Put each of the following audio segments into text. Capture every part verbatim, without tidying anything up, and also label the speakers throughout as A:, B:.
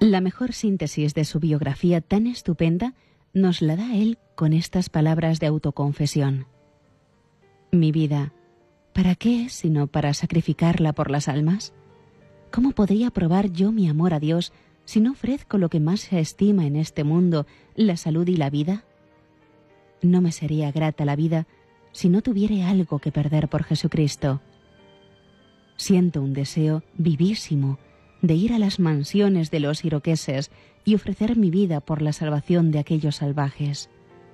A: La mejor síntesis de su biografía tan estupenda nos la da él con estas palabras de autoconfesión. Mi vida, ¿para qué es sino para sacrificarla por las almas? ¿Cómo podría probar yo mi amor a Dios si no ofrezco lo que más se estima en este mundo, la salud y la vida? No me sería grata la vida si no tuviera algo que perder por Jesucristo. Siento un deseo vivísimo de ir a las mansiones de los iroqueses y ofrecer mi vida por la salvación de aquellos salvajes.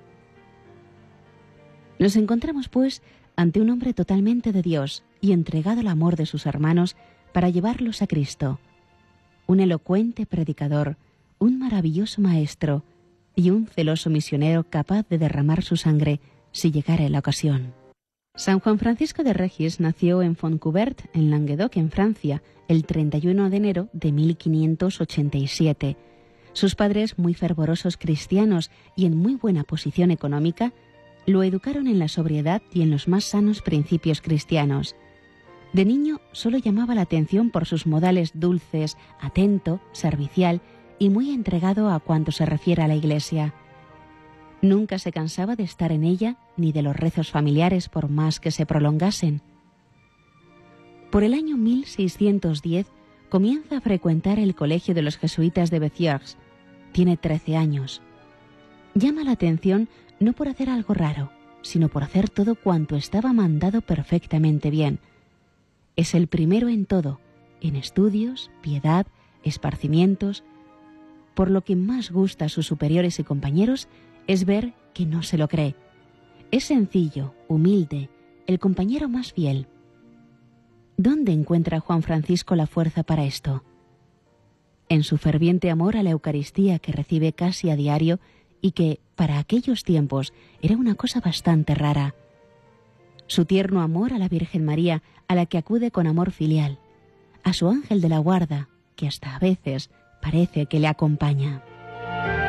A: Nos encontramos, pues, ante un hombre totalmente de Dios y entregado al amor de sus hermanos para llevarlos a Cristo. Un elocuente predicador, un maravilloso maestro y un celoso misionero capaz de derramar su sangre si llegara la ocasión. San Juan Francisco de Regis nació en Fontcouvert, en Languedoc, en Francia, el treinta y uno de enero de mil quinientos ochenta y siete. Sus padres, muy fervorosos cristianos y en muy buena posición económica, lo educaron en la sobriedad y en los más sanos principios cristianos. De niño solo llamaba la atención por sus modales dulces, atento, servicial y muy entregado a cuanto se refiere a la Iglesia. Nunca se cansaba de estar en ella ni de los rezos familiares por más que se prolongasen. Por el año mil seiscientos diez comienza a frecuentar el colegio de los jesuitas de Béziers. Tiene trece años. Llama la atención no por hacer algo raro, sino por hacer todo cuanto estaba mandado perfectamente bien. Es el primero en todo, en estudios, piedad, esparcimientos. Por lo que más gusta a sus superiores y compañeros es ver que no se lo cree. Es sencillo, humilde, el compañero más fiel. ¿Dónde encuentra Juan Francisco la fuerza para esto? En su ferviente amor a la Eucaristía que recibe casi a diario y que, para aquellos tiempos, era una cosa bastante rara. Su tierno amor a la Virgen María, a la que acude con amor filial. A su ángel de la guarda, que hasta a veces parece que le acompaña.